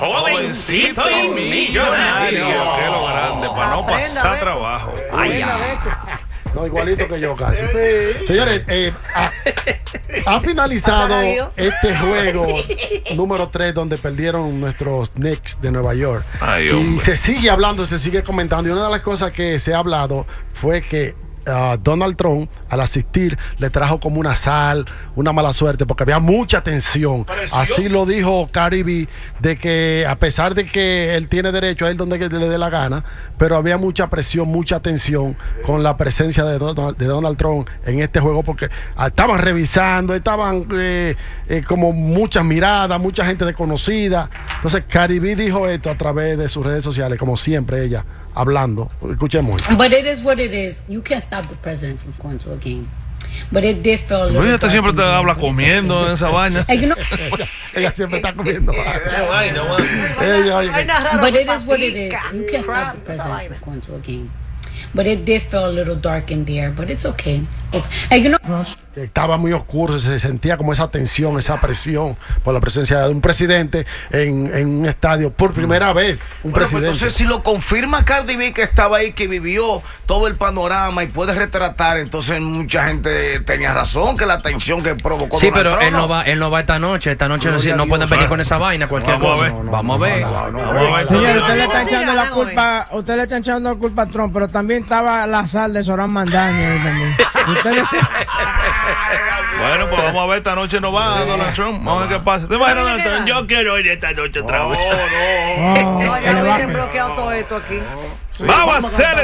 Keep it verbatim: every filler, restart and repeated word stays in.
Jovencito y millonario. Qué lo grande, para no pasar trabajo. Ay, No, igualito que yo casi. Sí. Señores, eh, ha, ha finalizado este juego número tres donde perdieron nuestros Knicks de Nueva York. Ay, y hombre. se sigue hablando, se sigue comentando. Y una de las cosas que se ha hablado fue que Uh, Donald Trump al asistir le trajo como una sal, una mala suerte porque había mucha tensión. Pareció. Así lo dijo Cardi B, de que a pesar de que él tiene derecho a ir donde le dé la gana, pero había mucha presión, mucha tensión con la presencia de Donald, de Donald Trump en este juego porque uh, estaban revisando, estaban eh, eh, como muchas miradas, mucha gente desconocida. Entonces Cardi B dijo esto a través de sus redes sociales, como siempre ella hablando. Escuchemos. But it is what it is. You can't stop the president from going to a game. But it did feel a little Luis, este dark siempre in te the habla game. comiendo en esa vaina. Hey, you know, ella, ella siempre está comiendo. Qué vaina, man. Ella, oye, que- but it is what it is. You can't stop the president from going to a game. But it did feel a little dark in there. But it's okay. It's, hey, you know. estaba muy oscuro, se sentía como esa tensión, esa presión por la presencia de un presidente en, en un estadio por primera vez. Un Bueno, pues presidente. entonces, si lo confirma Cardi B que estaba ahí, que vivió todo el panorama y puede retratar, entonces mucha gente tenía razón, que la tensión que provocó Sí, Donald pero Trump, él no va, él no va esta noche. Esta noche no, Gloria no a pueden Dios. venir con esa vaina, cualquier Vamos a cosa. ver. Vamos a ver. No, no, no, Vamos a ver. Señor, usted le está ¿Cómo echando la sigan culpa, usted le está echando la culpa a Trump, pero también estaba la sal de Során Mandani ahí también. Ustedes se- Bueno, pues vamos a ver, esta noche no va Donald Trump. Vamos a ver qué pasa. ¿Te imaginas, Donald Trump? Yo quiero ir esta noche otra vez. Oh, No, que ya le lo va- hubiesen bloqueado todo esto aquí. Vamos a hacer